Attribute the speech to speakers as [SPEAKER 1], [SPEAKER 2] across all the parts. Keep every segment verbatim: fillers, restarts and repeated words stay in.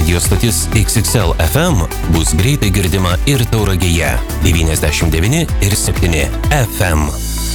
[SPEAKER 1] Radio stotis X X L F M bus greitai girdima ir Tauragėje devyniasdešimt devyni ir septyni F M.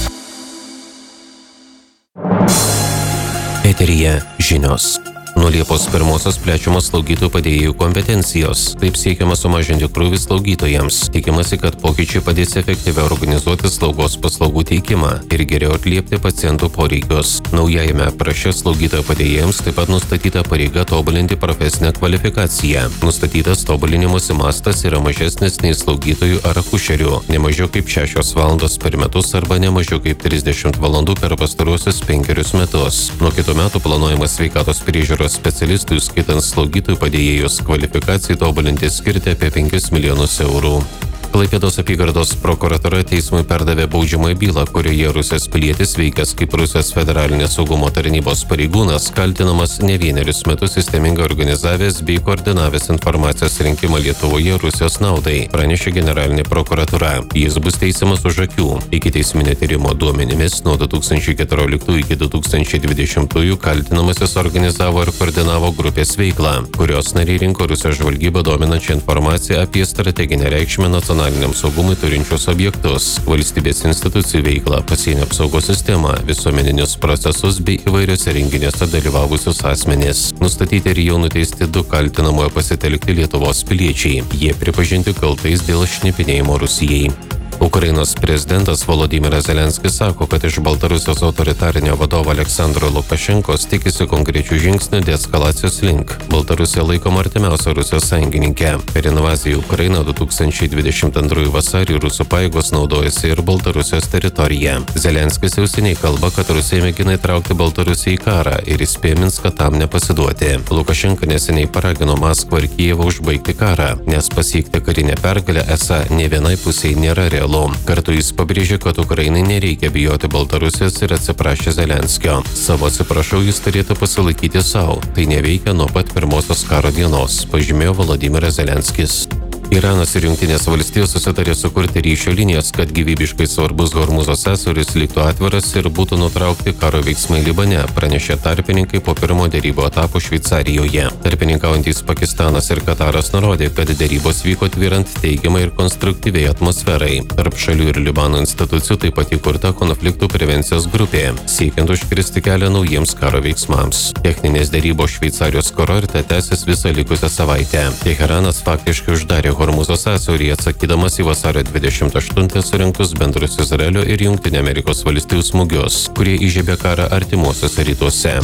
[SPEAKER 1] Eteryje žinios. Nuo Liepos pirmosios plečiamos slaugytojų padėjėjų kompetencijos. Taip siekiama sumažinti krūvį slaugytojams. Tikimasi, kad pokyčiai padės efektyviau organizuoti slaugos paslaugų teikimą ir geriau atliepti pacientų poreikius. Naujajame apraše slaugytojų padėjėjams taip pat nustatyta pareiga tobulinti profesinę kvalifikaciją. Nustatytas tobulinimosi mastas yra mažesnis nei slaugytojų ar akušerių, ne mažiau kaip šešios valandos per metus arba ne mažiau kaip trisdešimt valandų per pastaruosius penkerius metus. Nuo kitų metų planuojamas sveikatos priežiūros specialistų, skaitant slaugytojų padėjėjus, kvalifikacijai tobulinti skirti apie penkis milijonus eurų. Klaipėdos apygardos prokuratūra teismui perdavė baudžiamąją bylą, kurioje Rusijos pilietis veikęs kaip Rusijos federalinės saugumo tarnybos pareigūnas, kaltinamas ne vienerius metus sistemingai organizavęs bei koordinavęs informacijos rinkimą Lietuvoje Rusijos naudai, pranešė generalinė prokuratūra. Jis bus teisiamas už akių. Ikiteisminio tyrimo duomenimis nuo du tūkstančiai keturioliktųjų iki du tūkstančiai dvidešimtųjų kaltinamasis organizavo ir koordinavo grupės veiklą, kurios nariai rinko Rusijos žvalgybą dominančią informaciją apie strateginę reikšmę nacionalinės nacionaliniam saugumui turinčius objektus, valstybės institucijų veiklą, pasienio apsaugos sistemą, visuomeninius procesus bei įvairiose renginiuose dalyvavusius asmenys. Nustatyti ir jau nuteisti du kaltinamojo pasitelkti Lietuvos piliečiai. Jie pripažinti kaltais dėl šnipinėjimo Rusijai. Ukrainos prezidentas Volodymyras Zelenskis sako, kad iš Baltarusijos autoritarinio vadovo Aleksandro Lukašenkos tikisi konkrečių žingsnių deeskalacijos link. Baltarusija laikoma artimiausia Rusijos sąjungininkė. Per invaziją į Ukrainą du tūkstančiai dvidešimt antrųjų vasarį rusų pajėgos naudojasi ir Baltarusijos teritoriją. Zelenskis jau seniai kalba, kad Rusija mėgina įtraukti Baltarusiją į karą ir įspėja Minską tam nepasiduoti. Lukašenka neseniai paragino Maskvą ir Kijevą užbaigti karą, nes pasiekti karinę pergalę esą ne vienai pusiai nėra realu. Kartu jis pabrėžė, kad Ukrainai nereikia bijoti Baltarusijos ir atsiprašė Zelenskio. Savo atsiprašau jis turėtų pasilaikyti savo. Tai neveikia nuo pat pirmosios karo dienos, pažymėjo Volodymyras Zelenskis. Iranas ir Jungtinės valstijos susitarė sukurti ryšio linijas, kad gyvybiškai svarbus Hormuzo sąsiauris liktų atviras ir būtų nutraukti karo veiksmai Libane, pranešė tarpininkai po pirmo derybų etapo Šveicarijoje. Tarpininkaujantys Pakistanas ir Kataras nurodė, kad derybos vyko tvyrant teigiamai ir konstruktyviai atmosferai. Tarp šalių ir Libano institucijų taip pat įkurta konfliktų prevencijos grupė, siekiant užkirsti kelią naujiems karo veiksmams. Techninės derybos Šveicarijos kurorte tęsis visą likusią savaitę. Teheranas faktiškai uždarė Hormuzo sąsiaurį, atsakydamas į vasario dvidešimt aštuntąją surinktus bendrus Izraelio ir Jungtinių Amerikos valstijų smūgius, kurie įžiebė karą artimuosiuose rytuose.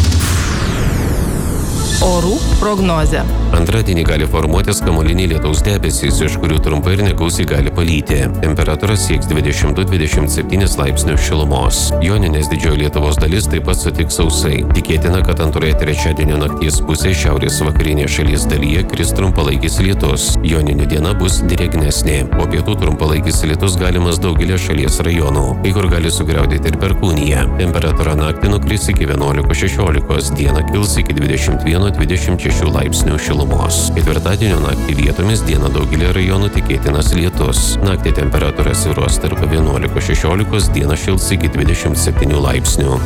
[SPEAKER 2] Orų prognozė.
[SPEAKER 1] Antradienį gali formuotis kamuoliniai lietaus debesys, iš kurių trumpai ir negausiai gali palyti. Temperatūra sieks dvidešimt du dvidešimt septynis laipsnius šilumos. Joninės didžioji Lietuvos dalis taip pat sutiks sausai. Tikėtina, kad antroje trečiadienio nakties pusėje šiaurės vakarinėje šalies dalyje kris trumpalaikis lietus. Joninių diena bus drėgnesnė. Po pietų trumpalaikis lietus galimas daugelį šalies rajonų, kai kur gali sugriaudėti ir perkūnija. Temperatūra naktį nukris iki vienuolikos šešiolikos, dieną kils iki dvidešimt vieno dvidešimt šešių laipsnių šilumos. Ketvirtadienio naktį vietomis dieną daugelį rajonų tikėtinas lietus. Naktį temperatūra svyruos tarp vienuolikos šešiolikos, dieną šils iki dvidešimt septynių laipsnių.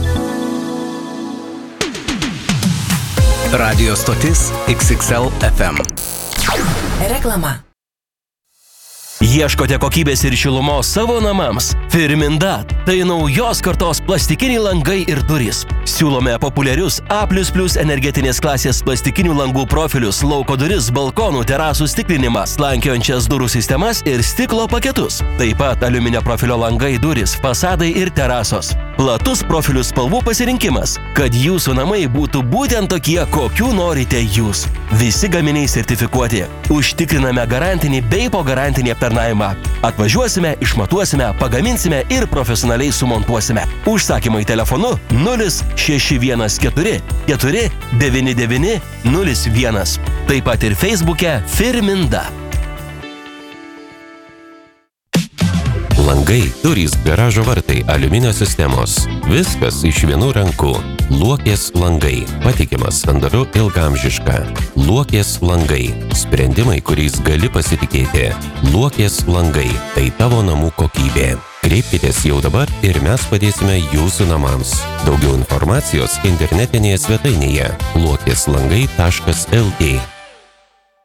[SPEAKER 3] Radio stotis X X L F M.
[SPEAKER 2] Reklama.
[SPEAKER 4] Ieškote kokybės ir šilumos savo namams? Firminda – tai naujos kartos plastikiniai langai ir durys. Siūlome populiarius A plus plus energetinės klasės plastikinių langų profilius, lauko duris, balkonų, terasų stiklinimą, slankiojančias durų sistemas ir stiklo paketus. Taip pat aliuminio profilio langai, durys, fasadai ir terasos. Platus profilių spalvų pasirinkimas, kad jūsų namai būtų būtent tokie, kokių norite jūs. Visi gaminiai sertifikuoti. Užtikriname garantinį bei po garantinį aptarnavimą. Atvažiuosime, išmatuosime, pagaminsime ir profesionaliai sumontuosime. Užsakymai telefonu nulis šeši vienas keturi keturi devyni devyni nulis vienas. Taip pat ir Facebook'e Firminda.
[SPEAKER 1] Langai, durys, garažo vartai, aliuminio sistemos. Viskas iš vienų rankų. Luokės langai. Patikimas, sandaru, ilgaamžiška. Luokės langai. Sprendimai, kuriais gali pasitikėti. Luokės langai. Tai tavo namų kokybė. Kreipkitės jau dabar ir mes padėsime jūsų namams. Daugiau informacijos internetinėje svetainėje luokėslangai taškas lt.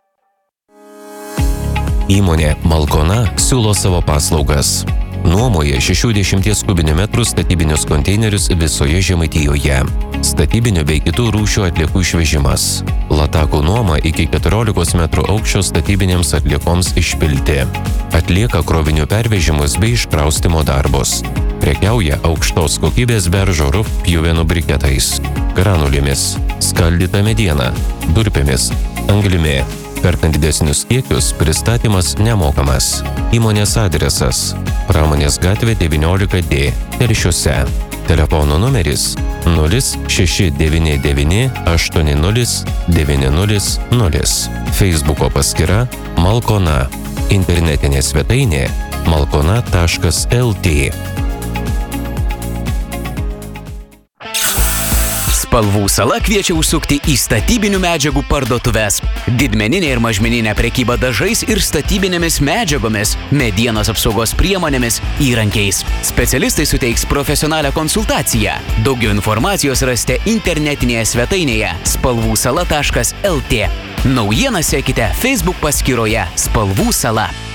[SPEAKER 1] Įmonė Malkona siūlo savo paslaugas. Nuomoja šešiasdešimt kubinių metrų statybinius konteinerius visoje Žemaitijoje. Statybinių bei kitų rūšių atliekų išvežimas. Latakų nuoma iki keturiolikos metrų aukščio statybinėms atliekoms išpilti. Atlieka krovinių pervežimus bei iškraustimo darbus. Prekiauja aukštos kokybės beržo rūf pjuvenų briketais, granulėmis, skaldyta mediena, durpėmis, anglimi. Perkant didesnius kiekius, pristatymas nemokamas. Įmonės adresas – Pramonės gatvė devyniolika D, Telšiuose. Telefono numeris nulis šeši devyni devyni aštuoni nulis devyni nulis nulis. Feisbuko paskyra Malkona. Internetinė svetainė malkona taškas lt.
[SPEAKER 3] Spalvų sala kviečia užsukti į statybinių medžiagų parduotuves. Didmeninė ir mažmeninė prekyba dažais ir statybinėmis medžiagomis, medienos apsaugos priemonėmis, įrankiais. Specialistai suteiks profesionalią konsultaciją. Daugiau informacijos rasite internetinėje svetainėje spalvų sala taškas lt. Naujieną sekite Facebook paskyroje Spalvų sala.